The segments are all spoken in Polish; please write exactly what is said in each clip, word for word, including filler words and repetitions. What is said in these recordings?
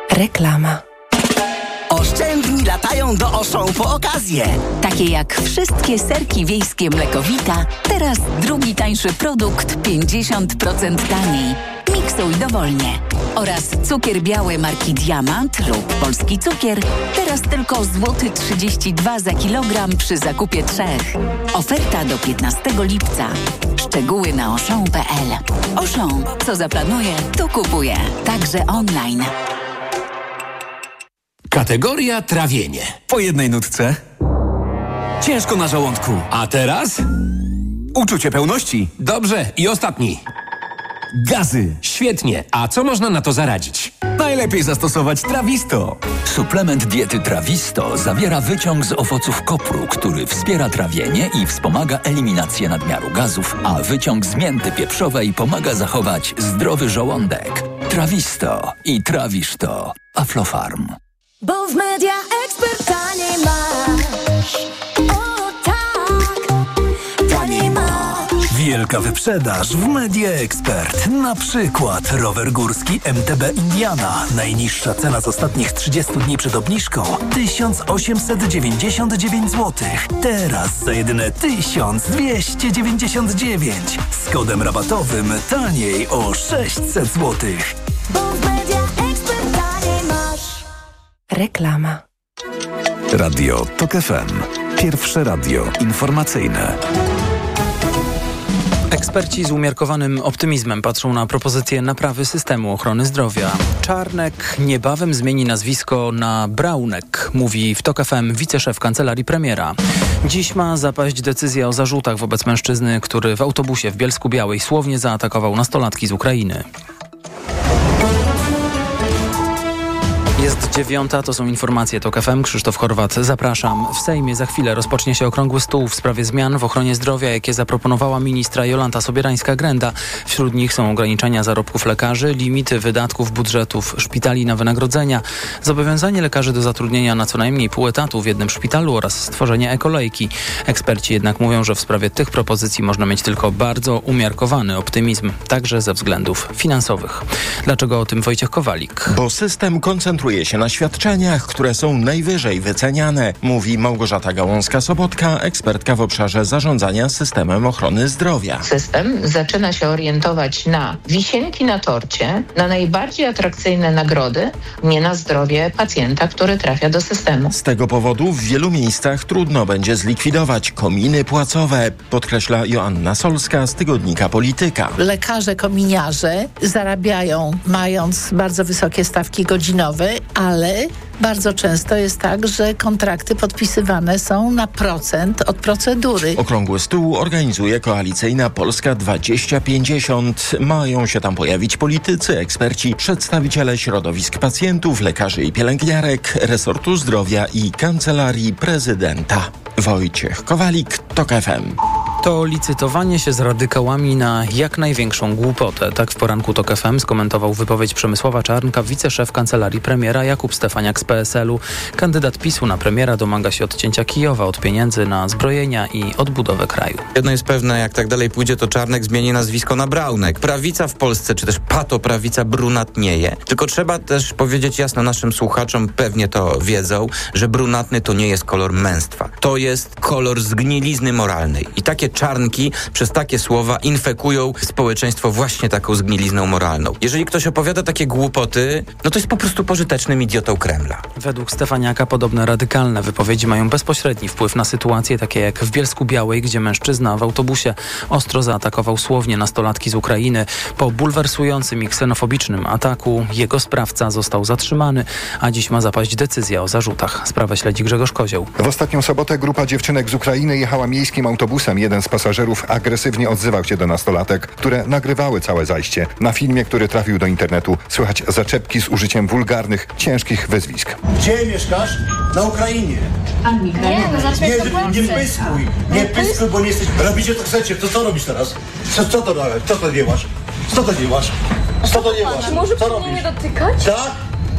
Reklama. Oszczędni latają do Auchan po okazję. Takie jak wszystkie serki wiejskie Mlekowita, teraz drugi tańszy produkt pięćdziesiąt procent taniej. Miksuj dowolnie. Oraz cukier biały marki Diamant lub Polski Cukier, teraz tylko złoty trzydzieści dwa za kilogram przy zakupie trzech. Oferta do piętnastego lipca. Szczegóły na auchan kropka p l. Auchan, co zaplanuje, to kupuje. Także online. Kategoria trawienie. Po jednej nutce. Ciężko na żołądku. A teraz? Uczucie pełności. Dobrze, i ostatni. Gazy. Świetnie. A co można na to zaradzić? Najlepiej zastosować Trawisto. Suplement diety Trawisto zawiera wyciąg z owoców kopru, który wspiera trawienie i wspomaga eliminację nadmiaru gazów, a wyciąg z mięty pieprzowej pomaga zachować zdrowy żołądek. Trawisto i trawisz to. Aflofarm. Bo w Media Expert taniej masz. O tak, taniej masz. Wielka wyprzedaż w Media Expert. Na przykład rower górski M T B Indiana. Najniższa cena z ostatnich trzydziestu dni przed obniżką tysiąc osiemset dziewięćdziesiąt dziewięć złotych. Teraz za jedyne tysiąc dwieście dziewięćdziesiąt dziewięć. Z kodem rabatowym taniej o sześćset złotych. Bo w Media Expert taniej masz. Reklama. Radio Tok F M. Pierwsze radio informacyjne. Eksperci z umiarkowanym optymizmem patrzą na propozycję naprawy systemu ochrony zdrowia. Czarnek niebawem zmieni nazwisko na Braunek, mówi w Tok F M wiceszef kancelarii premiera. Dziś ma zapaść decyzja o zarzutach wobec mężczyzny, który w autobusie w Bielsku-Białej słownie zaatakował nastolatki z Ukrainy. Jest dziewiąta, to są informacje Tok F M. Krzysztof Horwat, zapraszam. W Sejmie za chwilę rozpocznie się okrągły stół w sprawie zmian w ochronie zdrowia, jakie zaproponowała ministra Jolanta Sobierańska-Grenda. Wśród nich są ograniczenia zarobków lekarzy, limity wydatków budżetów szpitali na wynagrodzenia, zobowiązanie lekarzy do zatrudnienia na co najmniej pół etatu w jednym szpitalu oraz stworzenie ekolejki. Eksperci jednak mówią, że w sprawie tych propozycji można mieć tylko bardzo umiarkowany optymizm, także ze względów finansowych. Dlaczego o tym Wojciech Kowalik? Bo system koncentruje się na świadczeniach, które są najwyżej wyceniane, mówi Małgorzata Gałązka-Sobotka, ekspertka w obszarze zarządzania systemem ochrony zdrowia. System zaczyna się orientować na wisienki na torcie, na najbardziej atrakcyjne nagrody, nie na zdrowie pacjenta, który trafia do systemu. Z tego powodu w wielu miejscach trudno będzie zlikwidować kominy płacowe, podkreśla Joanna Solska z tygodnika Polityka. Lekarze kominiarze zarabiają, mając bardzo wysokie stawki godzinowe, ale bardzo często jest tak, że kontrakty podpisywane są na procent od procedury. Okrągły stół organizuje koalicyjna Polska dwadzieścia pięćdziesiąt. Mają się tam pojawić politycy, eksperci, przedstawiciele środowisk pacjentów, lekarzy i pielęgniarek, resortu zdrowia i kancelarii prezydenta. Wojciech Kowalik, Tok F M. To licytowanie się z radykałami na jak największą głupotę. Tak w poranku Tok F M skomentował wypowiedź Przemysława Czarnka, wiceszef kancelarii premiera. Jakub Stefaniak z P S L u. Kandydat PiSu na premiera domaga się odcięcia Kijowa od pieniędzy na zbrojenia i odbudowę kraju. Jedno jest pewne, jak tak dalej pójdzie, to Czarnek zmieni nazwisko na Braunek. Prawica w Polsce, czy też patoprawica brunatnieje. Tylko trzeba też powiedzieć jasno naszym słuchaczom, pewnie to wiedzą, że brunatny to nie jest kolor męstwa. To jest kolor zgnilizny moralnej. I takie czarnki przez takie słowa infekują społeczeństwo właśnie taką zgnilizną moralną. Jeżeli ktoś opowiada takie głupoty, no to jest po prostu pożytecznym idiotą Kremla. Według Stefaniaka podobne radykalne wypowiedzi mają bezpośredni wpływ na sytuacje takie jak w Bielsku-Białej, gdzie mężczyzna w autobusie ostro zaatakował słownie nastolatki z Ukrainy. Po bulwersującym i ksenofobicznym ataku jego sprawca został zatrzymany, a dziś ma zapaść decyzja o zarzutach. Sprawę śledzi Grzegorz Kozioł. W ostatnią sobotę grupa dziewczynek z Ukrainy jechała miejskim autobusem. Jeden z pasażerów agresywnie odzywał się do nastolatek, które nagrywały całe zajście. Na filmie, który trafił do internetu, słychać zaczepki z użyciem wulgarnych, ciężkich wyzwisk. Gdzie mieszkasz? Na Ukrainie. Nie, no zacznę nie, nie pyskuj, nie pyskuj, bo nie jesteś... Robicie to chcecie, to co robisz teraz? Co, co to robisz? Co to nie masz? Co to nie masz? Co to nie masz? Może co mnie robisz? nie dotykać? Tak?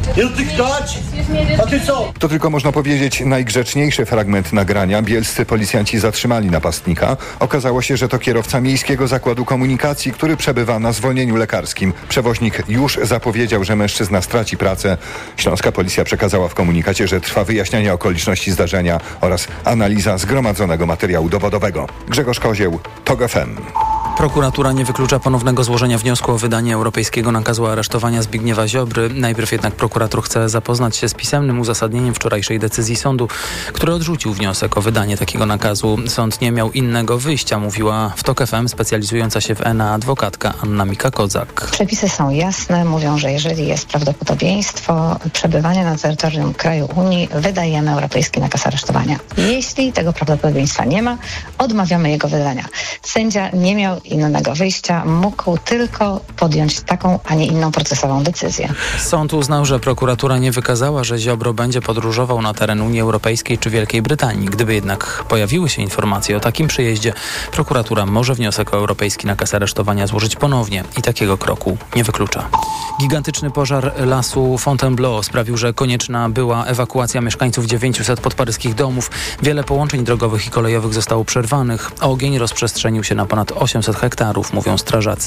Nie dotykać! A ty co? To tylko można powiedzieć najgrzeczniejszy fragment nagrania. Bielscy policjanci zatrzymali napastnika. Okazało się, że to kierowca Miejskiego Zakładu Komunikacji, który przebywa na zwolnieniu lekarskim. Przewoźnik już zapowiedział, że mężczyzna straci pracę. Śląska policja przekazała w komunikacie, że trwa wyjaśnianie okoliczności zdarzenia oraz analiza zgromadzonego materiału dowodowego. Grzegorz Kozieł, TOG F M. Prokuratura nie wyklucza ponownego złożenia wniosku o wydanie europejskiego nakazu aresztowania Zbigniewa Ziobry. Najpierw jednak prokurator chce zapoznać się z pisemnym uzasadnieniem wczorajszej decyzji sądu, który odrzucił wniosek o wydanie takiego nakazu. Sąd nie miał innego wyjścia, mówiła w TOG F M specjalizująca się w E N A adwokatka Anna Mika-Kozak. Przepisy są jasne, mówią, że jeżeli jest prawdopodobieństwo przebywania na terytorium kraju Unii, wydajemy europejski nakaz aresztowania. Jeśli tego prawdopodobieństwa nie ma, odmawiamy jego wydania. Sędzia nie miał innego wyjścia, mógł tylko podjąć taką, a nie inną procesową decyzję. Sąd uznał, że prokuratura nie wykazała, że Ziobro będzie podróżował na teren Unii Europejskiej czy Wielkiej Brytanii. Gdyby jednak pojawiły się informacje o takim przyjeździe, prokuratura może wniosek o europejski nakaz aresztowania złożyć ponownie i takiego kroku nie wyklucza. Gigantyczny pożar lasu Fontainebleau sprawił, że konieczna była ewakuacja mieszkańców dziewięciuset podparyskich domów. Wiele połączeń drogowych i kolejowych zostało przerwanych. Ogień rozprzestrzenił się na ponad osiemset hektarów, mówią strażacy.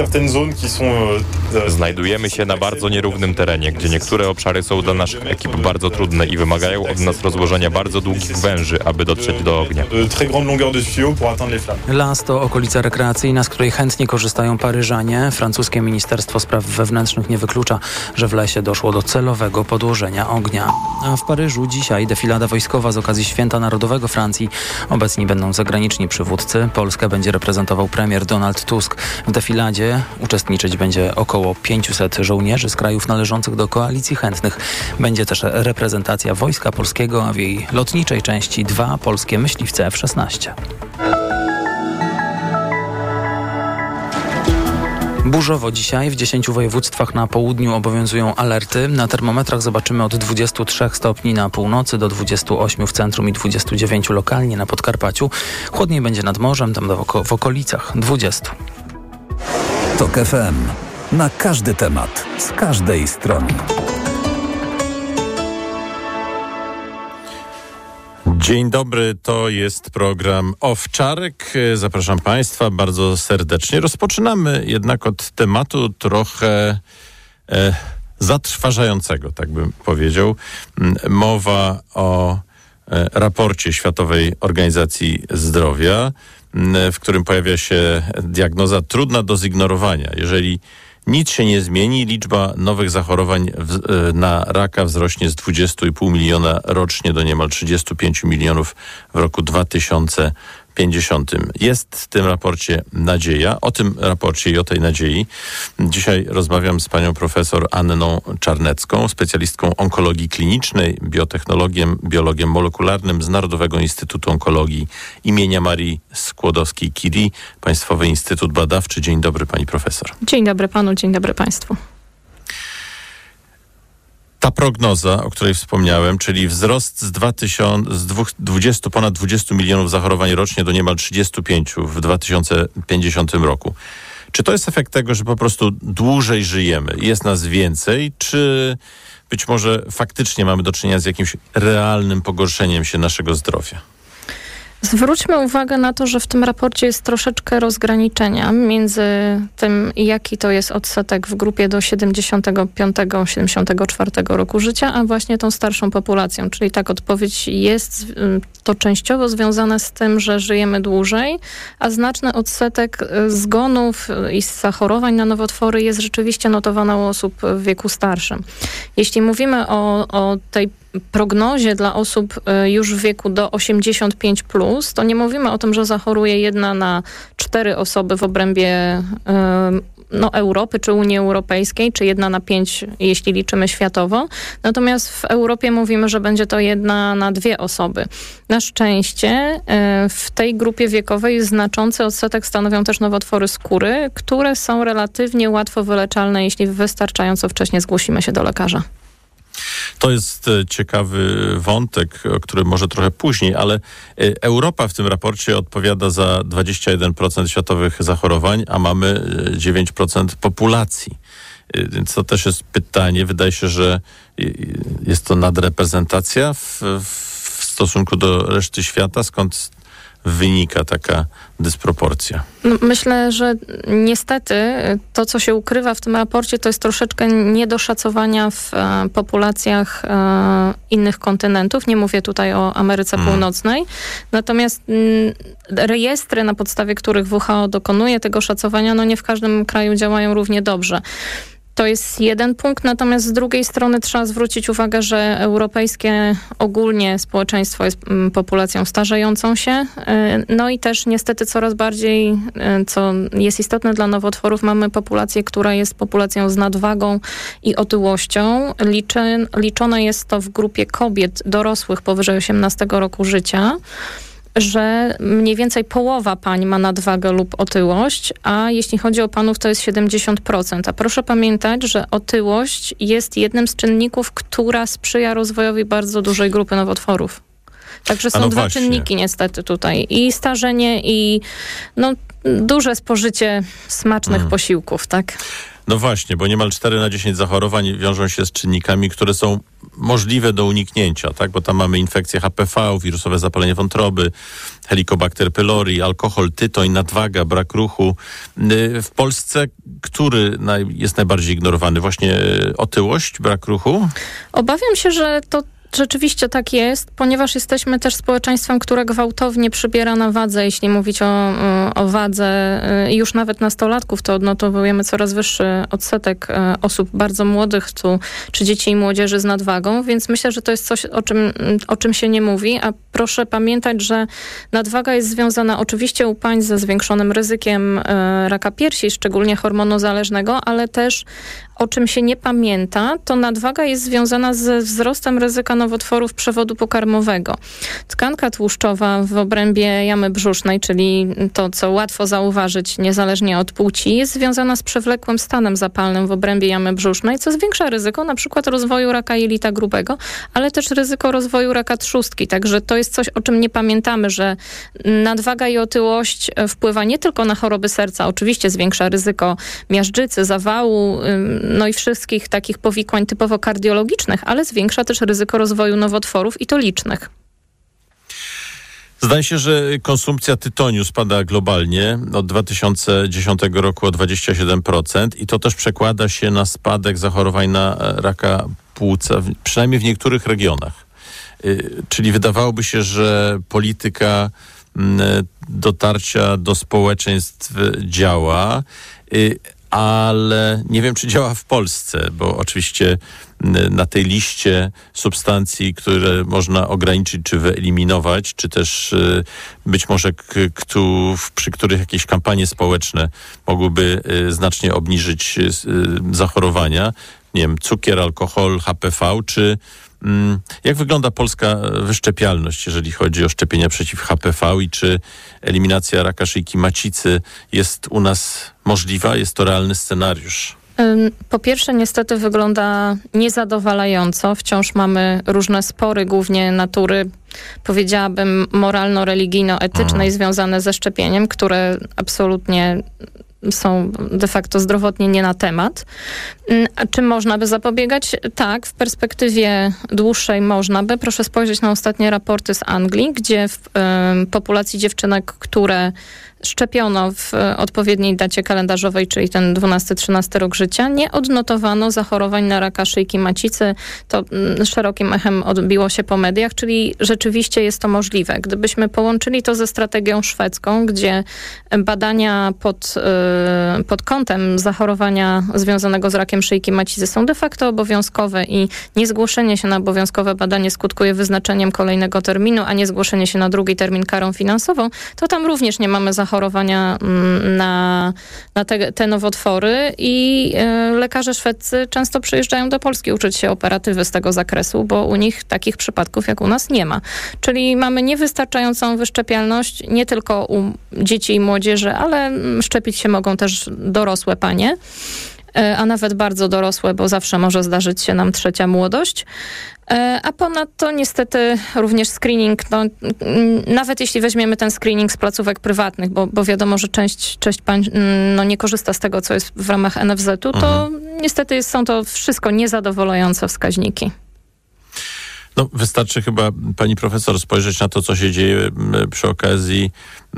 Znajdujemy się na bardzo nierównym terenie, gdzie niektóre obszary są dla naszych ekip bardzo trudne i wymagają od nas rozłożenia bardzo długich węży, aby dotrzeć do ognia. Las to okolica rekreacyjna, z której chętnie korzystają Paryżanie. Francuskie Ministerstwo Spraw Wewnętrznych nie wyklucza, że w lesie doszło do celowego podłożenia ognia. A w Paryżu dzisiaj defilada wojskowa z okazji Święta Narodowego Francji. Obecni będą zagraniczni przywódcy. Polskę będzie reprezentował premier Donald Tusk. W defiladzie uczestniczyć będzie około pięciuset żołnierzy z krajów należących do koalicji chętnych. Będzie też reprezentacja Wojska Polskiego, a w jej lotniczej części dwa polskie myśliwce F szesnaście. Burzowo dzisiaj w dziesięciu województwach na południu obowiązują alerty. Na termometrach zobaczymy od dwudziestu trzech stopni na północy do dwudziestu ośmiu w centrum i dwudziestu dziewięciu lokalnie na Podkarpaciu. Chłodniej będzie nad morzem, tam w, oko- w okolicach dwudziestu. TOG F M. Na każdy temat, z każdej strony. Dzień dobry, to jest program Owczarek. Zapraszam Państwa bardzo serdecznie. Rozpoczynamy jednak od tematu trochę e, zatrważającego, tak bym powiedział. Mowa o e, raporcie Światowej Organizacji Zdrowia, w którym pojawia się diagnoza trudna do zignorowania. Jeżeli nic się nie zmieni, liczba nowych zachorowań w, na raka wzrośnie z dwudziestu i pół miliona rocznie do niemal trzydziestu pięciu milionów w roku dwa tysiące pięćdziesiątym. Jest w tym raporcie nadzieja. O tym raporcie i o tej nadziei dzisiaj rozmawiam z panią profesor Anną Czarnecką, specjalistką onkologii klinicznej, biotechnologiem, biologiem molekularnym z Narodowego Instytutu Onkologii imienia Marii Skłodowskiej-Curie, Państwowy Instytut Badawczy. Dzień dobry pani profesor. Dzień dobry panu, dzień dobry państwu. Ta prognoza, o której wspomniałem, czyli wzrost z, dwudziestu, ponad dwudziestu milionów zachorowań rocznie do niemal trzydziestu pięciu w dwa tysiące pięćdziesiątym roku. Czy to jest efekt tego, że po prostu dłużej żyjemy, jest nas więcej, czy być może faktycznie mamy do czynienia z jakimś realnym pogorszeniem się naszego zdrowia? Zwróćmy uwagę na to, że w tym raporcie jest troszeczkę rozgraniczenia między tym, jaki to jest odsetek w grupie do siedemdziesiątego piątego siedemdziesiątego czwartego roku życia, a właśnie tą starszą populacją. Czyli tak, odpowiedź jest to częściowo związane z tym, że żyjemy dłużej, a znaczny odsetek zgonów i zachorowań na nowotwory jest rzeczywiście notowany u osób w wieku starszym. Jeśli mówimy o, o tej prognozie dla osób już w wieku do osiemdziesiąt pięć plus, to nie mówimy o tym, że zachoruje jedna na cztery osoby w obrębie no, Europy czy Unii Europejskiej, czy jedna na pięć, jeśli liczymy światowo. Natomiast w Europie mówimy, że będzie to jedna na dwie osoby. Na szczęście w tej grupie wiekowej znaczący odsetek stanowią też nowotwory skóry, które są relatywnie łatwo wyleczalne, jeśli wystarczająco wcześnie zgłosimy się do lekarza. To jest ciekawy wątek, o którym może trochę później, ale Europa w tym raporcie odpowiada za dwadzieścia jeden procent światowych zachorowań, a mamy dziewięć procent populacji. Więc to też jest pytanie. Wydaje się, że jest to nadreprezentacja w, w stosunku do reszty świata. Skąd wynika taka dysproporcja? No, myślę, że niestety to, co się ukrywa w tym raporcie, to jest troszeczkę niedoszacowania w e, populacjach e, innych kontynentów. Nie mówię tutaj o Ameryce hmm. Północnej. Natomiast m, rejestry, na podstawie których W H O dokonuje tego szacowania, no nie w każdym kraju działają równie dobrze. To jest jeden punkt, natomiast z drugiej strony trzeba zwrócić uwagę, że europejskie ogólnie społeczeństwo jest populacją starzejącą się. No i też niestety coraz bardziej, co jest istotne dla nowotworów, mamy populację, która jest populacją z nadwagą i otyłością. Liczy, liczone jest to w grupie kobiet dorosłych powyżej osiemnastego roku życia, że mniej więcej połowa pań ma nadwagę lub otyłość, a jeśli chodzi o panów, to jest siedemdziesiąt procent. A proszę pamiętać, że otyłość jest jednym z czynników, która sprzyja rozwojowi bardzo dużej grupy nowotworów. Także są no dwa właśnie. czynniki niestety tutaj. I starzenie, i no, duże spożycie smacznych hmm. posiłków, tak? No właśnie, bo niemal cztery na dziesięć zachorowań wiążą się z czynnikami, które są możliwe do uniknięcia, tak? Bo tam mamy infekcje H P V, wirusowe zapalenie wątroby, Helicobacter pylori, alkohol, tytoń, nadwaga, brak ruchu. W Polsce który jest najbardziej ignorowany? Właśnie otyłość, brak ruchu? Obawiam się, że to rzeczywiście tak jest, ponieważ jesteśmy też społeczeństwem, które gwałtownie przybiera na wadze. Jeśli mówić o, o wadze już nawet nastolatków, to odnotowujemy coraz wyższy odsetek osób bardzo młodych, tu, czy dzieci i młodzieży z nadwagą, więc myślę, że to jest coś, o czym, o czym się nie mówi, a proszę pamiętać, że nadwaga jest związana oczywiście u pań ze zwiększonym ryzykiem raka piersi, szczególnie hormonozależnego, ale też o czym się nie pamięta, to nadwaga jest związana ze wzrostem ryzyka nowotworów przewodu pokarmowego. Tkanka tłuszczowa w obrębie jamy brzusznej, czyli to, co łatwo zauważyć niezależnie od płci, jest związana z przewlekłym stanem zapalnym w obrębie jamy brzusznej, co zwiększa ryzyko na przykład rozwoju raka jelita grubego, ale też ryzyko rozwoju raka trzustki. Także to jest coś, o czym nie pamiętamy, że nadwaga i otyłość wpływa nie tylko na choroby serca, oczywiście zwiększa ryzyko miażdżycy, zawału, no i wszystkich takich powikłań typowo kardiologicznych, ale zwiększa też ryzyko rozwoju nowotworów i to licznych. Zdaje się, że konsumpcja tytoniu spada globalnie od dwa tysiące dziesiątego roku o dwadzieścia siedem procent i to też przekłada się na spadek zachorowań na raka płuca, przynajmniej w niektórych regionach. Czyli wydawałoby się, że polityka dotarcia do społeczeństw działa, ale nie wiem, czy działa w Polsce, bo oczywiście na tej liście substancji, które można ograniczyć czy wyeliminować, czy też być może k- k- przy których jakieś kampanie społeczne mogłyby znacznie obniżyć zachorowania, nie wiem, cukier, alkohol, H P V, czy jak wygląda polska wyszczepialność, jeżeli chodzi o szczepienia przeciw H P V i czy eliminacja raka szyjki macicy jest u nas możliwa? Jest to realny scenariusz? Po pierwsze, niestety wygląda niezadowalająco. Wciąż mamy różne spory, głównie natury, powiedziałabym, moralno-religijno-etycznej, mm. związane ze szczepieniem, które absolutnie są de facto zdrowotnie nie na temat. A czy można by zapobiegać? Tak, w perspektywie dłuższej można by. Proszę spojrzeć na ostatnie raporty z Anglii, gdzie w y, populacji dziewczynek, które szczepiono w odpowiedniej dacie kalendarzowej, czyli ten dwunasty trzynasty rok życia, nie odnotowano zachorowań na raka szyjki macicy. To mm, szerokim echem odbiło się po mediach, czyli rzeczywiście jest to możliwe. Gdybyśmy połączyli to ze strategią szwedzką, gdzie badania pod, y, pod kątem zachorowania związanego z rakiem szyjki macicy są de facto obowiązkowe i niezgłoszenie się na obowiązkowe badanie skutkuje wyznaczeniem kolejnego terminu, a niezgłoszenie się na drugi termin karą finansową, to tam również nie mamy zachorowania chorowania na, na te, te nowotwory i y, lekarze szwedzcy często przyjeżdżają do Polski uczyć się operatywy z tego zakresu, bo u nich takich przypadków jak u nas nie ma. Czyli mamy niewystarczającą wyszczepialność nie tylko u dzieci i młodzieży, ale szczepić się mogą też dorosłe panie. a nawet bardzo dorosłe, bo zawsze może zdarzyć się nam trzecia młodość. A ponadto niestety również screening, no, nawet jeśli weźmiemy ten screening z placówek prywatnych, bo, bo wiadomo, że część, część pań no, nie korzysta z tego, co jest w ramach N F Z-u, to mhm. niestety jest, są to wszystko niezadowalające wskaźniki. No, wystarczy chyba, pani profesor, spojrzeć na to, co się dzieje przy okazji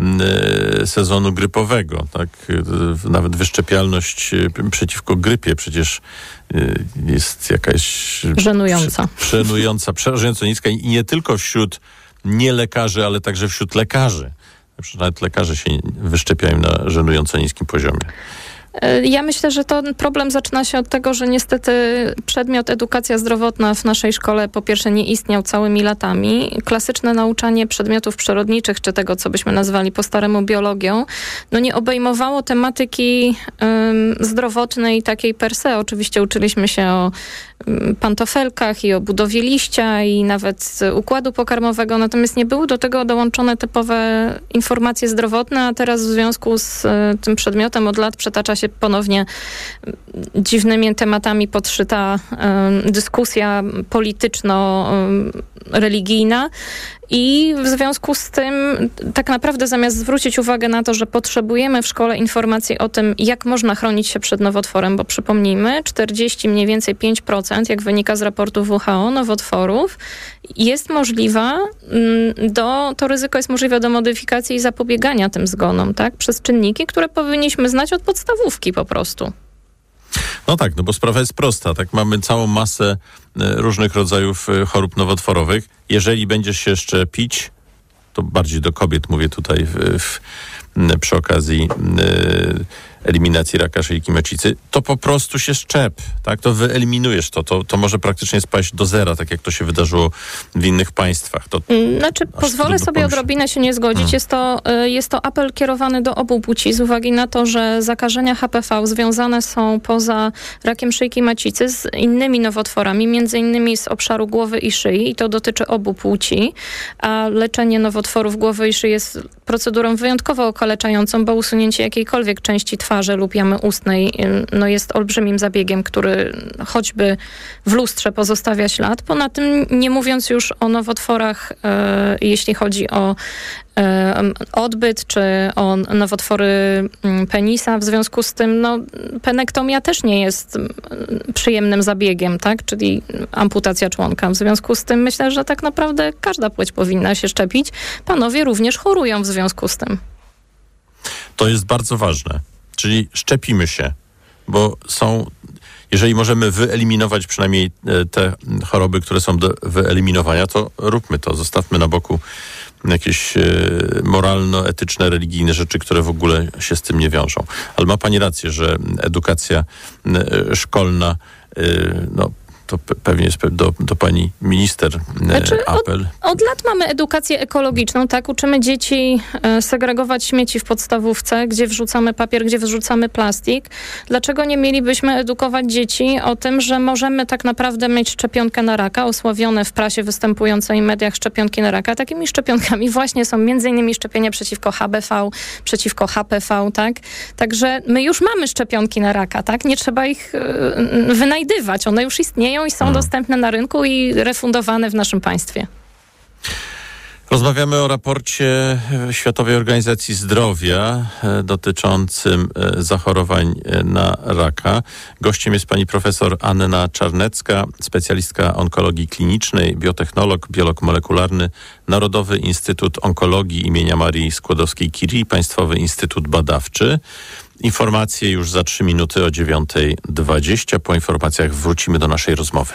sezonu grypowego. Tak? Nawet wyszczepialność przeciwko grypie przecież jest jakaś... Żenująca. Żenująca, przerażająco niska i nie tylko wśród nielekarzy, ale także wśród lekarzy. Nawet lekarze się wyszczepiają na żenująco niskim poziomie. Ja myślę, że ten problem zaczyna się od tego, że niestety przedmiot edukacja zdrowotna w naszej szkole po pierwsze nie istniał całymi latami. Klasyczne nauczanie przedmiotów przyrodniczych, czy tego, co byśmy nazwali po staremu biologią, no nie obejmowało tematyki um, zdrowotnej takiej per se. Oczywiście uczyliśmy się o um, pantofelkach i o budowie liścia i nawet układu pokarmowego, natomiast nie były do tego dołączone typowe informacje zdrowotne, a teraz w związku z um, tym przedmiotem od lat przetacza się ponownie dziwnymi tematami podszyta um, dyskusja polityczno-religijna i w związku z tym tak naprawdę zamiast zwrócić uwagę na to, że potrzebujemy w szkole informacji o tym, jak można chronić się przed nowotworem, bo przypomnijmy, czterdzieści mniej więcej pięć procent, jak wynika z raportu W H O, nowotworów jest możliwa, do, to ryzyko jest możliwe do modyfikacji i zapobiegania tym zgonom, tak? Przez czynniki, które powinniśmy znać od podstawówki po prostu. No tak, no bo sprawa jest prosta. Tak, mamy całą masę różnych rodzajów chorób nowotworowych. Jeżeli będziesz się szczepić, to bardziej do kobiet mówię tutaj w, w, przy okazji eliminacji raka szyjki macicy, to po prostu się szczep, tak? To wyeliminujesz to, to, to może praktycznie spaść do zera, tak jak to się wydarzyło w innych państwach. To znaczy, pozwolę sobie pomyśl... odrobinę się nie zgodzić. Hmm. Jest to, jest to apel kierowany do obu płci z uwagi na to, że zakażenia H P V związane są poza rakiem szyjki macicy z innymi nowotworami, między innymi z obszaru głowy i szyi i to dotyczy obu płci, a leczenie nowotworów głowy i szyi jest procedurą wyjątkowo okaleczającą, bo usunięcie jakiejkolwiek części twarzy lub jamy ustnej no jest olbrzymim zabiegiem, który choćby w lustrze pozostawia ślad. Poza tym nie mówiąc już o nowotworach, e, jeśli chodzi o e, odbyt, czy o nowotwory penisa. W związku z tym no, penektomia też nie jest przyjemnym zabiegiem, tak? Czyli amputacja członka. W związku z tym myślę, że tak naprawdę każda płeć powinna się szczepić. Panowie również chorują w związku z tym. To jest bardzo ważne. Czyli szczepimy się, bo są, jeżeli możemy wyeliminować przynajmniej te choroby, które są do wyeliminowania, to róbmy to. Zostawmy na boku jakieś moralno-etyczne, religijne rzeczy, które w ogóle się z tym nie wiążą. Ale ma pani rację, że edukacja szkolna, no, to pewnie jest do, do pani minister znaczy, apel. Od, od lat mamy edukację ekologiczną, tak? Uczymy dzieci e, segregować śmieci w podstawówce, gdzie wrzucamy papier, gdzie wrzucamy plastik. Dlaczego nie mielibyśmy edukować dzieci o tym, że możemy tak naprawdę mieć szczepionkę na raka, osławione w prasie występującej w mediach szczepionki na raka. Takimi szczepionkami właśnie są między innymi szczepienia przeciwko H B V, przeciwko H P V, tak? Także my już mamy szczepionki na raka, tak? Nie trzeba ich e, wynajdywać. One już istnieją i są hmm. dostępne na rynku i refundowane w naszym państwie. Rozmawiamy o raporcie Światowej Organizacji Zdrowia dotyczącym zachorowań na raka. Gościem jest pani profesor Anna Czarnecka, specjalistka onkologii klinicznej, biotechnolog, biolog molekularny, Narodowy Instytut Onkologii imienia Marii Skłodowskiej-Curie, Państwowy Instytut Badawczy. Informacje już za trzy minuty o dziewiąta dwadzieścia. Po informacjach wrócimy do naszej rozmowy.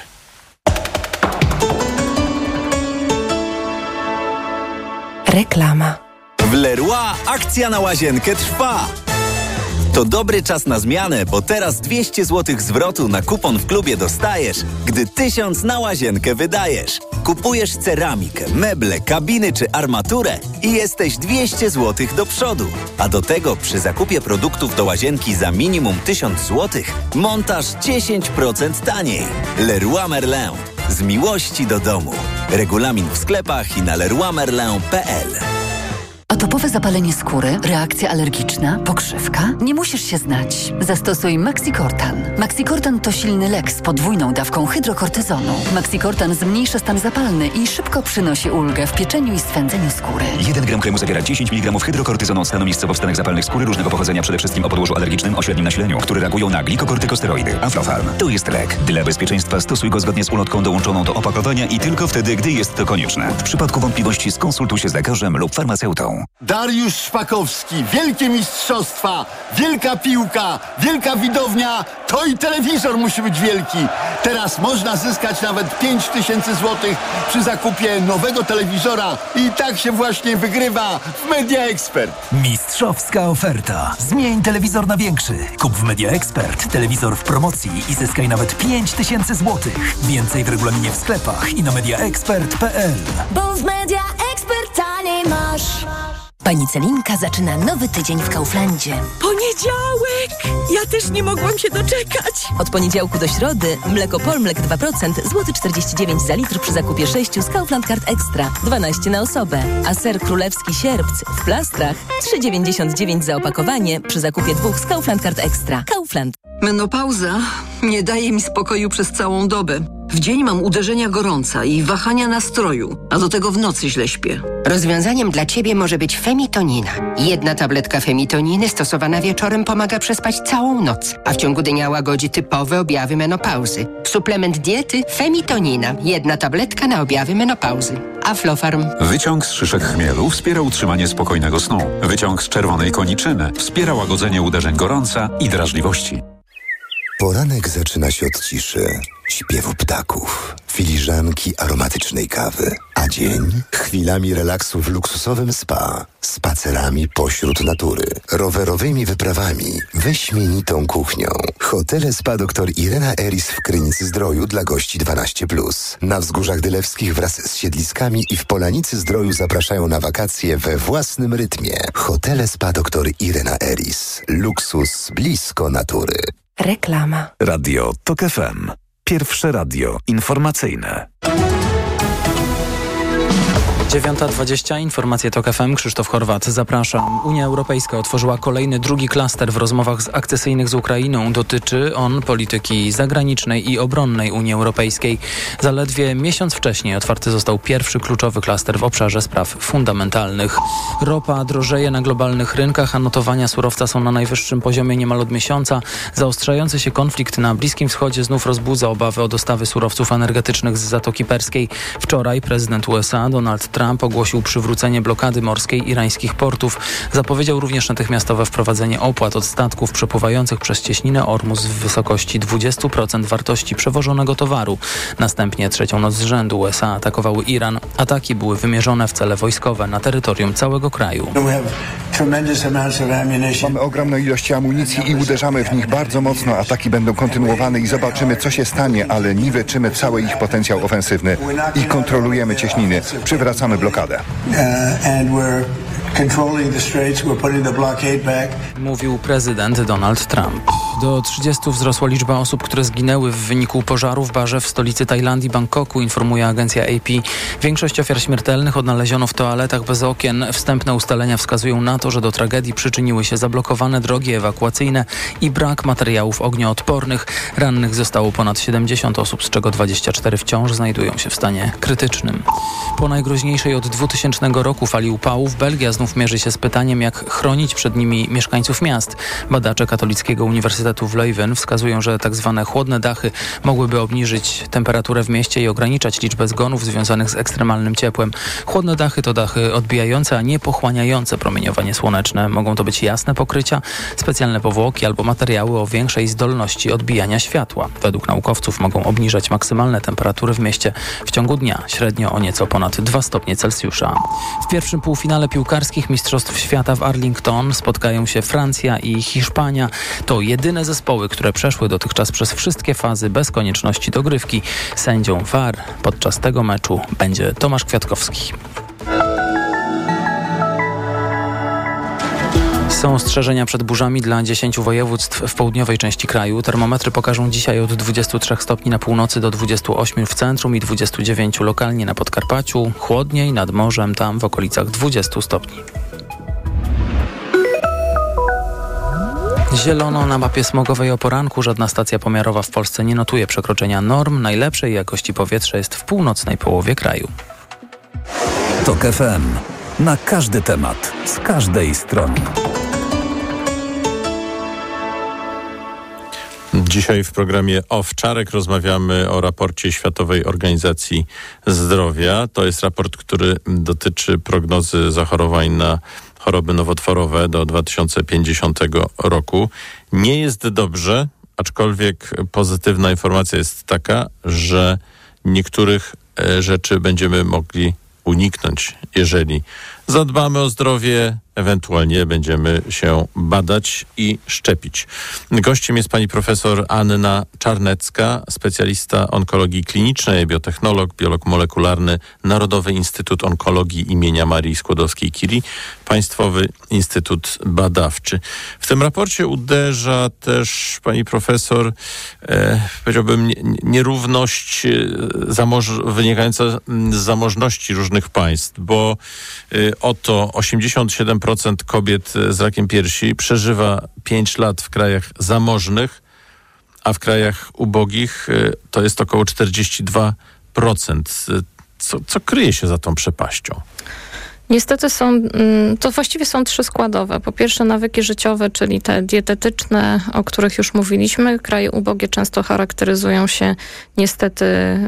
Reklama. W Leroy akcja na łazienkę trwa. To dobry czas na zmianę, bo teraz dwieście złotych zwrotu na kupon w klubie dostajesz, gdy tysiąc na łazienkę wydajesz. Kupujesz ceramikę, meble, kabiny czy armaturę i jesteś dwieście złotych do przodu. A do tego przy zakupie produktów do łazienki za minimum tysiąc złotych montaż dziesięć procent taniej. Leroy Merlin. Z miłości do domu. Regulamin w sklepach i na leroy merlin kropka p l. Oto Topowe zapalenie skóry, reakcja alergiczna, pokrzywka? Nie musisz się znać. Zastosuj Maxicortan. Maxicortan to silny lek z podwójną dawką hydrokortyzonu. Maxicortan zmniejsza stan zapalny i szybko przynosi ulgę w pieczeniu i swędzeniu skóry. jeden gram kremu zawiera dziesięć miligramów hydrokortyzonu od stanu miejscowo w stanach zapalnych skóry różnego pochodzenia, przede wszystkim o podłożu alergicznym o średnim nasileniu, które reagują na glikokortykosteroidy. Aflofarm. To jest lek. Dla bezpieczeństwa stosuj go zgodnie z ulotką dołączoną do opakowania i tylko wtedy, gdy jest to konieczne. W przypadku wątpliwości skonsultuj się z lekarzem lub farmaceutą. Dariusz Szpakowski, wielkie mistrzostwa, wielka piłka, wielka widownia, to i telewizor musi być wielki. Teraz można zyskać nawet pięć tysięcy złotych przy zakupie nowego telewizora i tak się właśnie wygrywa w Media Expert. Mistrzowska oferta. Zmień telewizor na większy. Kup w Media Expert telewizor w promocji i zyskaj nawet pięć tysięcy złotych. Więcej w regulaminie w sklepach i na mediaexpert kropka p l. Bo w Media Expert taniej masz. Pani Celinka zaczyna nowy tydzień w Kauflandzie. Poniedziałek! Ja też nie mogłam się doczekać. Od poniedziałku do środy mleko Polmlek dwa procent, złoty czterdzieści dziewięć za litr przy zakupie sześciu z Kaufland Card Extra, dwanaście na osobę. A ser królewski sierpc w plastrach trzy dziewięćdziesiąt dziewięć za opakowanie przy zakupie dwóch z Kaufland Card Extra. Kaufland. Menopauza nie daje mi spokoju przez całą dobę. W dzień mam uderzenia gorąca i wahania nastroju, a do tego w nocy źle śpię. Rozwiązaniem dla Ciebie może być Femitonina. Jedna tabletka Femitoniny stosowana wieczorem pomaga przespać całą noc, a w ciągu dnia łagodzi typowe objawy menopauzy. Suplement diety Femitonina. Jedna tabletka na objawy menopauzy. Aflofarm. Wyciąg z szyszek chmielu wspiera utrzymanie spokojnego snu. Wyciąg z czerwonej koniczyny wspiera łagodzenie uderzeń gorąca i drażliwości. Poranek zaczyna się od ciszy, śpiewu ptaków, filiżanki aromatycznej kawy, a dzień chwilami relaksu w luksusowym spa, spacerami pośród natury, rowerowymi wyprawami, wyśmienitą kuchnią. Hotele Spa dr Irena Eris w Krynicy-Zdroju dla gości dwanaście plus. Na Wzgórzach Dylewskich wraz z siedliskami i w Polanicy-Zdroju zapraszają na wakacje we własnym rytmie. Hotele Spa dr Irena Eris. Luksus blisko natury. Reklama. Radio Tok F M. Pierwsze radio informacyjne. dziewiąta dwadzieścia, informacje Tok F M, Krzysztof Horwat, zapraszam. Unia Europejska otworzyła kolejny, drugi klaster w rozmowach z akcesyjnych z Ukrainą. Dotyczy on polityki zagranicznej i obronnej Unii Europejskiej. Zaledwie miesiąc wcześniej otwarty został pierwszy kluczowy klaster w obszarze spraw fundamentalnych. Ropa drożeje na globalnych rynkach, a notowania surowca są na najwyższym poziomie niemal od miesiąca. Zaostrzający się konflikt na Bliskim Wschodzie znów rozbudza obawy o dostawy surowców energetycznych z Zatoki Perskiej. Wczoraj prezydent U S A Donald Trump ogłosił przywrócenie blokady morskiej irańskich portów. Zapowiedział również natychmiastowe wprowadzenie opłat od statków przepływających przez cieśninę Ormus w wysokości dwadzieścia procent wartości przewożonego towaru. Następnie trzecią noc z rzędu U S A atakowały Iran. Ataki były wymierzone w cele wojskowe na terytorium całego kraju. Mamy ogromne ilości amunicji i uderzamy w nich bardzo mocno. Ataki będą kontynuowane i zobaczymy, co się stanie, ale niweczymy cały ich potencjał ofensywny i kontrolujemy cieśniny. Przywracamy blokadę. Mówił prezydent Donald Trump. Do trzydziestu wzrosła liczba osób, które zginęły w wyniku pożaru w barze w stolicy Tajlandii, Bangkoku, informuje agencja A P. Większość ofiar śmiertelnych odnaleziono w toaletach bez okien. Wstępne ustalenia wskazują na to, że do tragedii przyczyniły się zablokowane drogi ewakuacyjne i brak materiałów ognioodpornych. Rannych zostało ponad siedemdziesiąt osób, z czego dwadzieścia cztery wciąż znajdują się w stanie krytycznym. Po najgroźniejszej od dwutysięcznego roku fali upałów Belgia znów mierzy się z pytaniem, jak chronić przed nimi mieszkańców miast. Badacze Katolickiego Uniwersytetu w Leuven wskazują, że tak zwane chłodne dachy mogłyby obniżyć temperaturę w mieście i ograniczać liczbę zgonów związanych z ekstremalnym ciepłem. Chłodne dachy to dachy odbijające, a nie pochłaniające promieniowanie słoneczne. Mogą to być jasne pokrycia, specjalne powłoki albo materiały o większej zdolności odbijania światła. Według naukowców mogą obniżać maksymalne temperatury w mieście w ciągu dnia, średnio o nieco ponad dwa stopnie Celsjusza. W pierwszym półfinale piłkarskich Mistrzostw Świata w Arlington spotkają się Francja i Hiszpania. To jedyne zespoły, które przeszły dotychczas przez wszystkie fazy bez konieczności dogrywki. Sędzią V A R podczas tego meczu będzie Tomasz Kwiatkowski. Są ostrzeżenia przed burzami dla dziesięciu województw w południowej części kraju. Termometry pokażą dzisiaj od dwudziestu trzech stopni na północy do dwudziestu ośmiu w centrum i dwudziestu dziewięciu lokalnie na Podkarpaciu. Chłodniej nad morzem, tam w okolicach dwudziestu stopni. Zielono na mapie smogowej o poranku. Żadna stacja pomiarowa w Polsce nie notuje przekroczenia norm. Najlepszej jakości powietrza jest w północnej połowie kraju. TOK F M. Na każdy temat, z każdej strony. Dzisiaj w programie Owczarek rozmawiamy o raporcie Światowej Organizacji Zdrowia. To jest raport, który dotyczy prognozy zachorowań na choroby nowotworowe do dwa tysiące pięćdziesiątego roku. Nie jest dobrze, aczkolwiek pozytywna informacja jest taka, że niektórych rzeczy będziemy mogli uniknąć, jeżeli zadbamy o zdrowie, ewentualnie będziemy się badać i szczepić. Gościem jest pani profesor Anna Czarnecka, specjalista onkologii klinicznej, biotechnolog, biolog molekularny, Narodowy Instytut Onkologii imienia Marii Skłodowskiej-Curie, Państwowy Instytut Badawczy. W tym raporcie uderza też pani profesor, e, powiedziałbym, nierówność zamoż- wynikająca z zamożności różnych państw, bo e, oto osiemdziesiąt siedem procent kobiet z rakiem piersi przeżywa pięć lat w krajach zamożnych, a w krajach ubogich to jest około czterdzieści dwa procent. Co, co kryje się za tą przepaścią? Niestety są, to właściwie są trzy składowe. Po pierwsze nawyki życiowe, czyli te dietetyczne, o których już mówiliśmy. Kraje ubogie często charakteryzują się niestety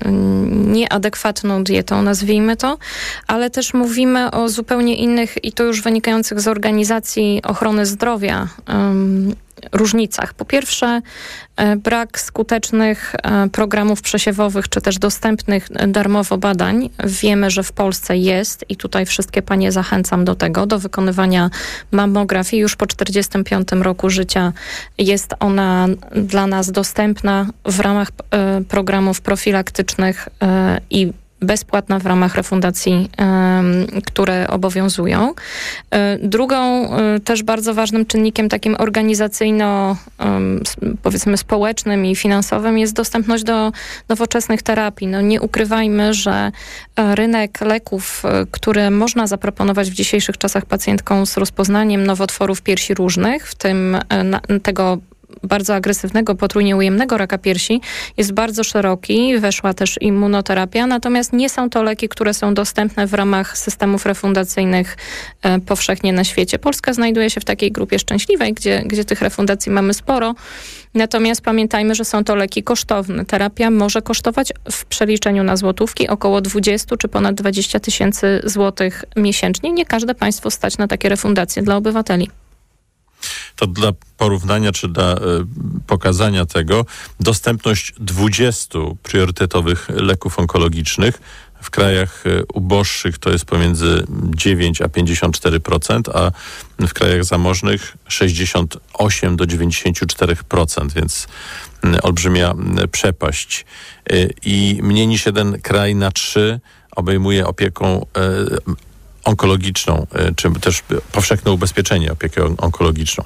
nieadekwatną dietą, nazwijmy to, ale też mówimy o zupełnie innych i to już wynikających z organizacji ochrony zdrowia um, różnicach. Po pierwsze, brak skutecznych programów przesiewowych, czy też dostępnych darmowo badań. Wiemy, że w Polsce jest i tutaj wszystkie panie zachęcam do tego, do wykonywania mammografii. Już po czterdziestym piątym roku życia jest ona dla nas dostępna w ramach programów profilaktycznych i bezpłatna w ramach refundacji, y, które obowiązują. Y, drugą y, też bardzo ważnym czynnikiem takim organizacyjno, y, powiedzmy społecznym i finansowym jest dostępność do nowoczesnych terapii. No nie ukrywajmy, że rynek leków, y, które można zaproponować w dzisiejszych czasach pacjentkom z rozpoznaniem nowotworów piersi różnych, w tym y, na, tego bardzo agresywnego, potrójnie ujemnego raka piersi jest bardzo szeroki. Weszła też immunoterapia, natomiast nie są to leki, które są dostępne w ramach systemów refundacyjnych e, powszechnie na świecie. Polska znajduje się w takiej grupie szczęśliwej, gdzie, gdzie tych refundacji mamy sporo. Natomiast pamiętajmy, że są to leki kosztowne. Terapia może kosztować w przeliczeniu na złotówki około dwadzieścia czy ponad dwadzieścia tysięcy złotych miesięcznie. Nie każde państwo stać na takie refundacje dla obywateli. To dla porównania, czy dla y, pokazania tego, dostępność dwudziestu priorytetowych leków onkologicznych w krajach y, uboższych to jest pomiędzy dziewięć a pięćdziesiąt cztery procent, a w krajach zamożnych sześćdziesiąt osiem do dziewięćdziesiąt cztery procent, więc y, olbrzymia y, przepaść. Y, I mniej niż jeden kraj na trzy obejmuje opieką y, onkologiczną, czy też powszechne ubezpieczenie, opiekę onkologiczną.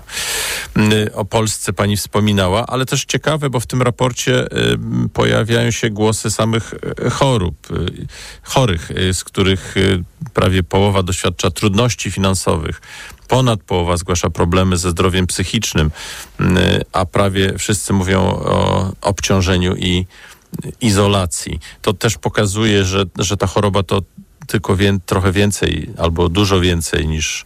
O Polsce pani wspominała, ale też ciekawe, bo w tym raporcie pojawiają się głosy samych chorób, chorych, z których prawie połowa doświadcza trudności finansowych. Ponad połowa zgłasza problemy ze zdrowiem psychicznym, a prawie wszyscy mówią o obciążeniu i izolacji. To też pokazuje, że, że ta choroba to tylko wie, trochę więcej albo dużo więcej niż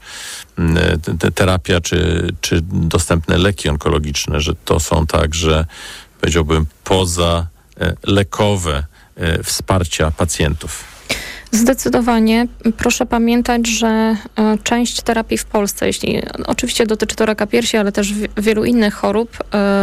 te, terapia czy, czy dostępne leki onkologiczne, że to są także, powiedziałbym, pozalekowe wsparcia pacjentów. Zdecydowanie. Proszę pamiętać, że część terapii w Polsce, jeśli oczywiście dotyczy to raka piersi, ale też wielu innych chorób,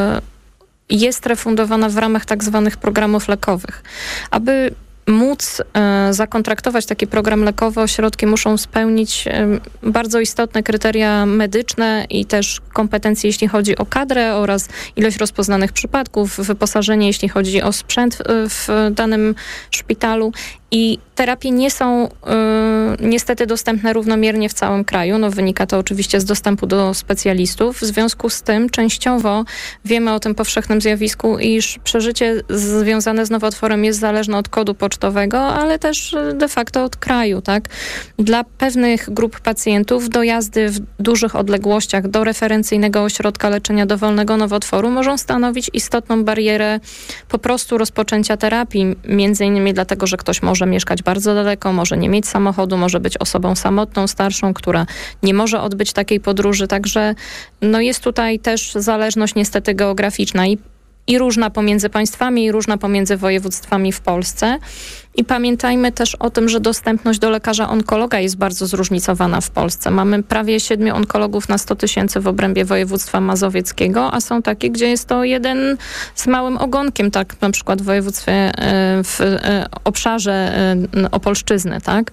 jest refundowana w ramach tak zwanych programów lekowych. Aby móc e, zakontraktować taki program lekowy, ośrodki muszą spełnić e, bardzo istotne kryteria medyczne i też kompetencje, jeśli chodzi o kadrę oraz ilość rozpoznanych przypadków, wyposażenie, jeśli chodzi o sprzęt w, w danym szpitalu. I terapie nie są y, niestety dostępne równomiernie w całym kraju. No, wynika to oczywiście z dostępu do specjalistów. W związku z tym częściowo wiemy o tym powszechnym zjawisku, iż przeżycie związane z nowotworem jest zależne od kodu pocztowego, ale też de facto od kraju, tak? Dla pewnych grup pacjentów dojazdy w dużych odległościach do referencyjnego ośrodka leczenia dowolnego nowotworu mogą stanowić istotną barierę po prostu rozpoczęcia terapii. Między innymi dlatego, że ktoś może mieszkać bardzo daleko, może nie mieć samochodu, może być osobą samotną, starszą, która nie może odbyć takiej podróży. Także no jest tutaj też zależność niestety geograficzna i i różna pomiędzy państwami, i różna pomiędzy województwami w Polsce. I pamiętajmy też o tym, że dostępność do lekarza onkologa jest bardzo zróżnicowana w Polsce. Mamy prawie siedmiu onkologów na sto tysięcy w obrębie województwa mazowieckiego, a są takie, gdzie jest to jeden z małym ogonkiem, tak na przykład w województwie, w obszarze Opolszczyzny, tak.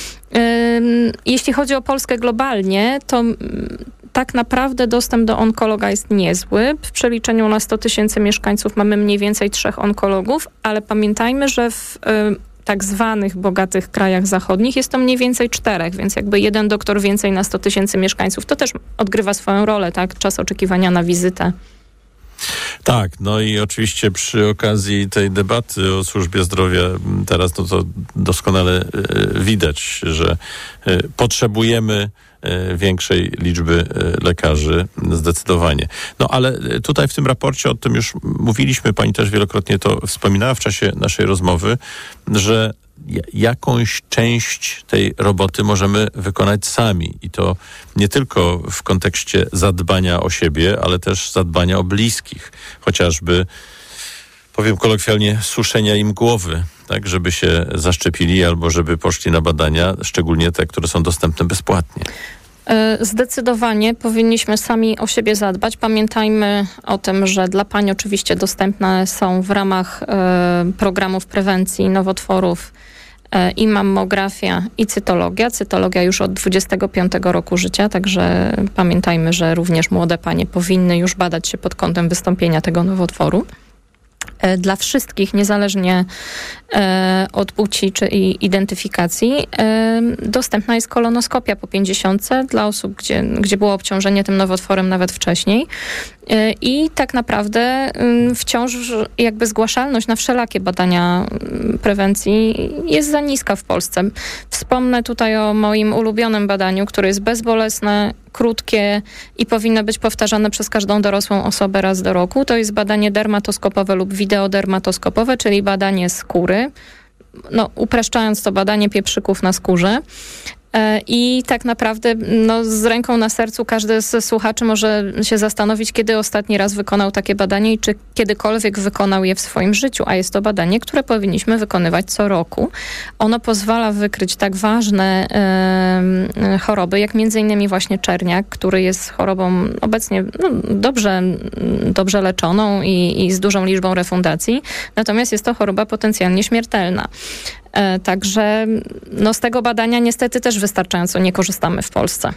Jeśli chodzi o Polskę globalnie, to tak naprawdę dostęp do onkologa jest niezły. W przeliczeniu na sto tysięcy mieszkańców mamy mniej więcej trzech onkologów, ale pamiętajmy, że w y, tak zwanych bogatych krajach zachodnich jest to mniej więcej czterech, więc jakby jeden doktor więcej na sto tysięcy mieszkańców. To też odgrywa swoją rolę, tak? Czas oczekiwania na wizytę. Tak, no i oczywiście przy okazji tej debaty o służbie zdrowia teraz no to doskonale y, widać, że y, potrzebujemy większej liczby lekarzy, zdecydowanie. No ale tutaj w tym raporcie o tym już mówiliśmy, pani też wielokrotnie to wspominała w czasie naszej rozmowy, że jakąś część tej roboty możemy wykonać sami i to nie tylko w kontekście zadbania o siebie, ale też zadbania o bliskich, chociażby, powiem kolokwialnie, suszenia im głowy, tak, żeby się zaszczepili albo żeby poszli na badania, szczególnie te, które są dostępne bezpłatnie. Zdecydowanie powinniśmy sami o siebie zadbać. Pamiętajmy o tym, że dla pań oczywiście dostępne są w ramach e, programów prewencji nowotworów e, i mammografia, i cytologia. Cytologia już od dwudziestego piątego roku życia, także pamiętajmy, że również młode panie powinny już badać się pod kątem wystąpienia tego nowotworu. Dla wszystkich, niezależnie e, od płci czy i identyfikacji, e, dostępna jest kolonoskopia po pięćdziesiątce dla osób, gdzie, gdzie było obciążenie tym nowotworem nawet wcześniej. E, I tak naprawdę e, wciąż jakby zgłaszalność na wszelakie badania prewencji jest za niska w Polsce. Wspomnę tutaj o moim ulubionym badaniu, które jest bezbolesne, krótkie i powinno być powtarzane przez każdą dorosłą osobę raz do roku. To jest badanie dermatoskopowe lub wideodermatoskopowe, czyli badanie skóry. No, upraszczając to, badanie pieprzyków na skórze. I tak naprawdę no, z ręką na sercu każdy z słuchaczy może się zastanowić, kiedy ostatni raz wykonał takie badanie i czy kiedykolwiek wykonał je w swoim życiu. A jest to badanie, które powinniśmy wykonywać co roku. Ono pozwala wykryć tak ważne e, choroby, jak między innymi właśnie czerniak, który jest chorobą obecnie no, dobrze, dobrze leczoną i, i z dużą liczbą refundacji. Natomiast jest to choroba potencjalnie śmiertelna. Także no, z tego badania niestety też wystarczająco nie korzystamy w Polsce.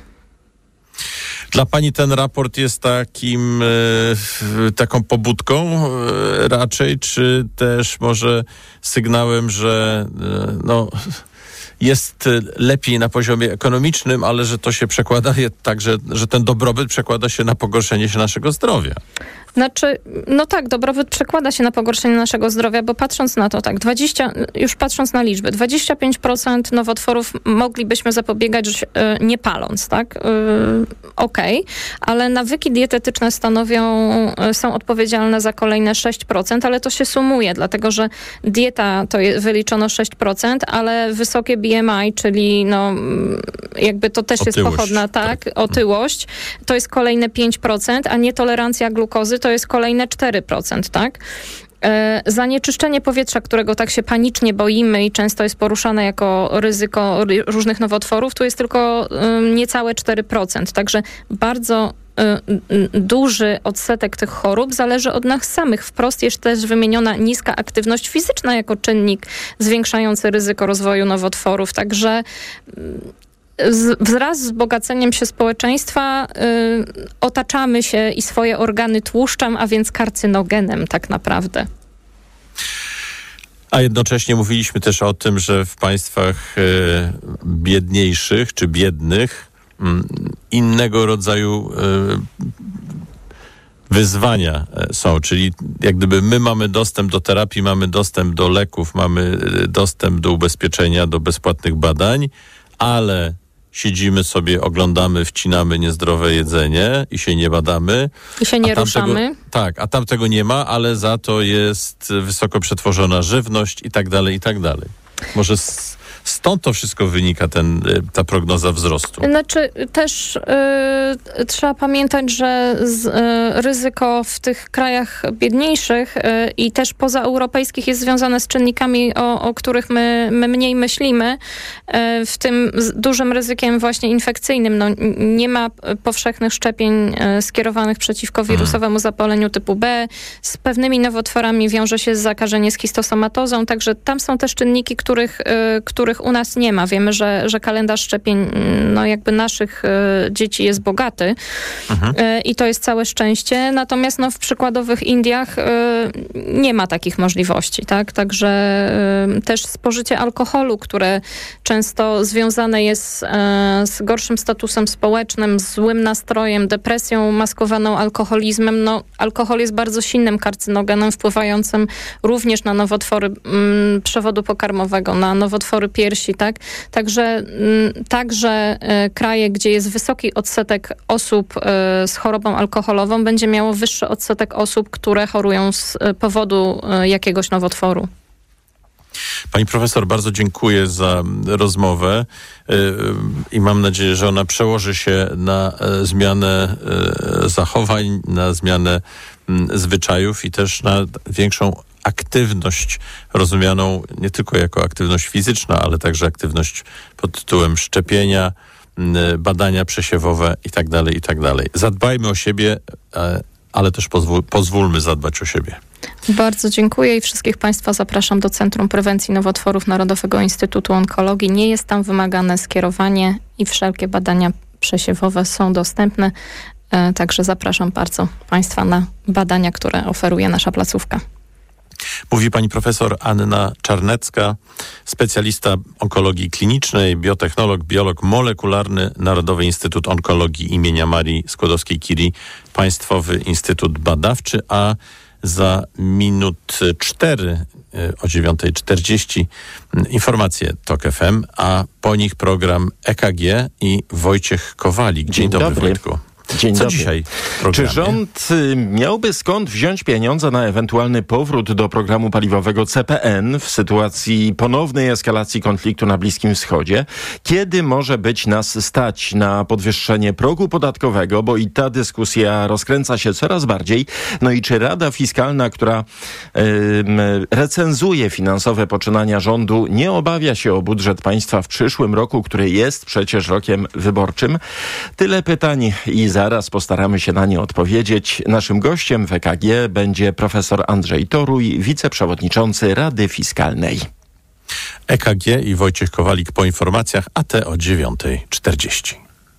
Dla pani ten raport jest takim, e, taką pobudką e, raczej, czy też może sygnałem, że e, no, jest lepiej na poziomie ekonomicznym, ale że to się przekłada tak, że, że ten dobrobyt przekłada się na pogorszenie się naszego zdrowia? Znaczy, no tak, dobrobyt przekłada się na pogorszenie naszego zdrowia, bo patrząc na to, tak, dwadzieścia, już patrząc na liczby, dwadzieścia pięć procent nowotworów moglibyśmy zapobiegać nie paląc, tak? Yy, Okej, okay. Ale nawyki dietetyczne stanowią, są odpowiedzialne za kolejne sześć procent, ale to się sumuje, dlatego że dieta to jest, wyliczono sześć procent, ale wysokie B M I, czyli no jakby to też otyłość, jest pochodna, tak, tak, otyłość, to jest kolejne pięć procent, a nietolerancja glukozy to jest kolejne cztery procent, tak? E, zanieczyszczenie powietrza, którego tak się panicznie boimy i często jest poruszane jako ryzyko różnych nowotworów, tu jest tylko e, niecałe cztery procent. Także bardzo e, duży odsetek tych chorób zależy od nas samych. Wprost jest też wymieniona niska aktywność fizyczna jako czynnik zwiększający ryzyko rozwoju nowotworów. Także Z, wraz z wzbogaceniem się społeczeństwa y, otaczamy się i swoje organy tłuszczem, a więc karcynogenem tak naprawdę. A jednocześnie mówiliśmy też o tym, że w państwach e, biedniejszych czy biednych m, innego rodzaju e, wyzwania są, czyli jak gdyby my mamy dostęp do terapii, mamy dostęp do leków, mamy dostęp do ubezpieczenia, do bezpłatnych badań, ale siedzimy sobie, oglądamy, wcinamy niezdrowe jedzenie i się nie badamy. I się nie a ruszamy. Tego, tak, a tam tego nie ma, ale za to jest wysoko przetworzona żywność i tak dalej, i tak dalej. Może z, stąd to wszystko wynika, ten, ta prognoza wzrostu. Znaczy też y, trzeba pamiętać, że z, y, ryzyko w tych krajach biedniejszych y, i też pozaeuropejskich jest związane z czynnikami, o, o których my, my mniej myślimy, y, w tym z dużym ryzykiem właśnie infekcyjnym. No, nie ma powszechnych szczepień y, skierowanych przeciwko wirusowemu zapaleniu typu B. Z pewnymi nowotworami wiąże się zakażenie schistosomatozą, także tam są też czynniki, których, y, których u nas nie ma. Wiemy, że, że kalendarz szczepień no jakby naszych y, dzieci jest bogaty y, i to jest całe szczęście. Natomiast no, w przykładowych Indiach y, nie ma takich możliwości. Tak? Także y, też spożycie alkoholu, które często związane jest y, z gorszym statusem społecznym, z złym nastrojem, depresją maskowaną alkoholizmem. No, alkohol jest bardzo silnym karcynogenem, wpływającym również na nowotwory y, przewodu pokarmowego, na nowotwory piersi. Tak? Także m, także y, kraje, gdzie jest wysoki odsetek osób y, z chorobą alkoholową, będzie miało wyższy odsetek osób, które chorują z y, powodu y, jakiegoś nowotworu. Pani profesor, bardzo dziękuję za rozmowę yy, i mam nadzieję, że ona przełoży się na y, zmianę y, zachowań, na zmianę y, zwyczajów i też na większą aktywność rozumianą nie tylko jako aktywność fizyczna, ale także aktywność pod tytułem szczepienia, badania przesiewowe i tak dalej, i tak dalej. Zadbajmy o siebie, ale też pozwól, pozwólmy zadbać o siebie. Bardzo dziękuję i wszystkich Państwa zapraszam do Centrum Prewencji Nowotworów Narodowego Instytutu Onkologii. Nie jest tam wymagane skierowanie i wszelkie badania przesiewowe są dostępne. Także zapraszam bardzo Państwa na badania, które oferuje nasza placówka. Mówi pani profesor Anna Czarnecka, specjalista onkologii klinicznej, biotechnolog, biolog molekularny, Narodowy Instytut Onkologii imienia Marii Skłodowskiej-Curie, Państwowy Instytut Badawczy, a za minut cztery o dziewiąta czterdzieści informacje TOK F M, a po nich program E K G i Wojciech Kowalik. Dzień, Dzień dobry, dobry Wojtku. Dzień Co dobry. dzisiaj w programie? Czy rząd miałby skąd wziąć pieniądze na ewentualny powrót do programu paliwowego C P N w sytuacji ponownej eskalacji konfliktu na Bliskim Wschodzie? Kiedy może być nas stać na podwyższenie progu podatkowego, bo i ta dyskusja rozkręca się coraz bardziej. No i czy Rada Fiskalna, która yy, recenzuje finansowe poczynania rządu, nie obawia się o budżet państwa w przyszłym roku, który jest przecież rokiem wyborczym? Tyle pytań i zaraz postaramy się na nie odpowiedzieć. Naszym gościem w E K G będzie profesor Andrzej Toruj, wiceprzewodniczący Rady Fiskalnej. E K G i Wojciech Kowalik po informacjach, a te o dziewiąta czterdzieści.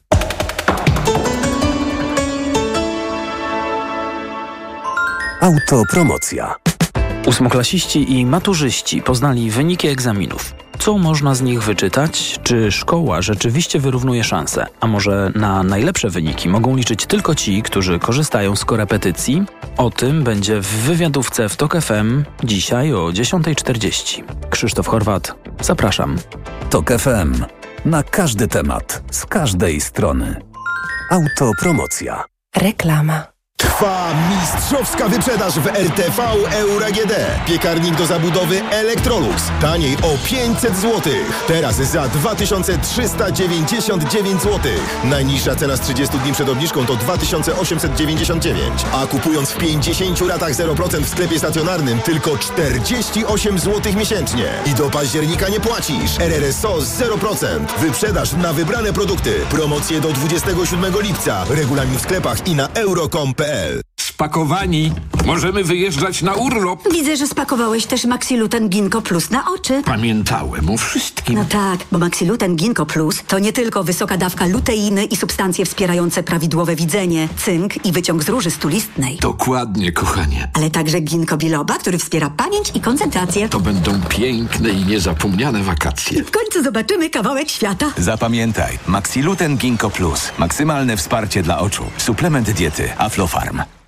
Autopromocja. Ósmoklasiści i maturzyści poznali wyniki egzaminów. Co można z nich wyczytać? Czy szkoła rzeczywiście wyrównuje szanse? A może na najlepsze wyniki mogą liczyć tylko ci, którzy korzystają z korepetycji? O tym będzie w wywiadówce w TOK F M dzisiaj o dziesiąta czterdzieści. Krzysztof Chorwat, zapraszam. TOK F M. Na każdy temat, z każdej strony. Autopromocja. Reklama. Trwa mistrzowska wyprzedaż w R T V Euro A G D. Piekarnik do zabudowy Electrolux. Taniej o pięćset złotych. Teraz za dwa tysiące trzysta dziewięćdziesiąt dziewięć złotych. Najniższa cena z trzydziestu dni przed obniżką to dwa tysiące osiemset dziewięćdziesiąt dziewięć. A kupując w pięćdziesięciu ratach zero procent w sklepie stacjonarnym tylko czterdzieści osiem złotych miesięcznie. I do października nie płacisz. R R S O zero procent. Wyprzedaż na wybrane produkty. Promocje do dwudziestego siódmego lipca. Regulamin w sklepach i na euro kropka com kropka p l. spakowani. Możemy wyjeżdżać na urlop. Widzę, że spakowałeś też Maxiluten Ginkgo Plus na oczy. Pamiętałem o wszystkim. No tak, bo Maxiluten Ginkgo Plus to nie tylko wysoka dawka luteiny i substancje wspierające prawidłowe widzenie, cynk i wyciąg z róży stulistnej. Dokładnie, kochanie. Ale także ginkgo biloba, który wspiera pamięć i koncentrację. To będą piękne i niezapomniane wakacje. W końcu zobaczymy kawałek świata. Zapamiętaj, Maxiluten Ginkgo Plus. Maksymalne wsparcie dla oczu. Suplement diety Aflofarm.